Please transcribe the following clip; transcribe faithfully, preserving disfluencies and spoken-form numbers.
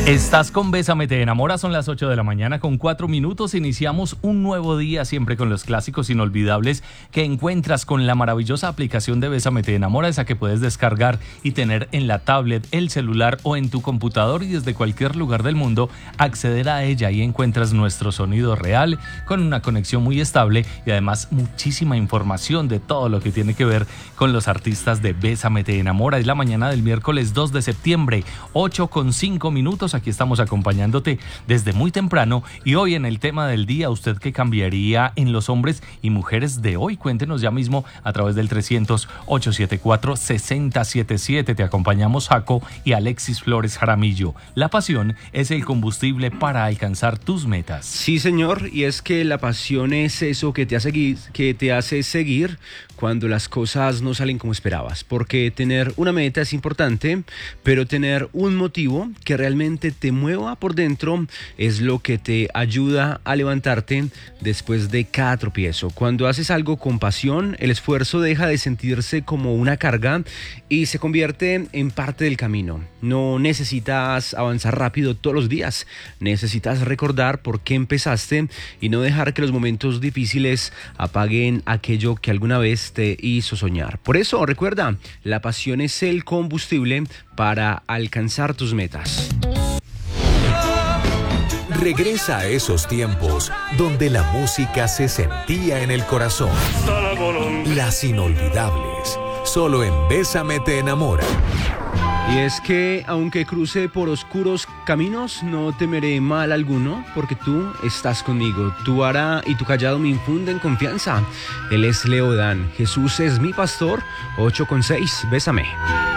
Estás con Bésame te enamora, son las ocho de la mañana con cuatro minutos. Iniciamos un nuevo día siempre con los clásicos inolvidables que encuentras con la maravillosa aplicación de Bésame te enamora, esa que puedes descargar y tener en la tablet, el celular o en tu computador, y desde cualquier lugar del mundo acceder a ella. Y encuentras nuestro sonido real con una conexión muy estable y además muchísima información de todo lo que tiene que ver con los artistas de Bésame te enamora. Es la mañana del miércoles dos de septiembre, ocho con cinco minutos. Aquí estamos acompañándote desde muy temprano, y hoy en el tema del día, ¿usted qué cambiaría en los hombres y mujeres de hoy? Cuéntenos ya mismo a través del trescientos, ochocientos setenta y cuatro, sesenta setenta y siete. Te acompañamos Jaco y Alexis Flores Jaramillo. La pasión es el combustible para alcanzar tus metas. Sí, señor, y es que la pasión es eso que te hace, que te hace seguir cuando las cosas no salen como esperabas, porque tener una meta es importante, pero tener un motivo que realmente te mueva por dentro es lo que te ayuda a levantarte después de cada tropiezo. Cuando haces algo con pasión, el esfuerzo deja de sentirse como una carga y se convierte en parte del camino. No necesitas avanzar rápido todos los días, necesitas recordar por qué empezaste y no dejar que los momentos difíciles apaguen aquello que alguna vez te hizo soñar. Por eso, recuerda, la pasión es el combustible para alcanzar tus metas. Regresa a esos tiempos donde la música se sentía en el corazón. Las inolvidables, solo en Bésame te enamora. Y es que aunque cruce por oscuros caminos, no temeré mal alguno, porque tú estás conmigo. Tu vara y tu callado me infunden confianza. Él es Leodán. Jesús es mi pastor. ocho con seis. Bésame.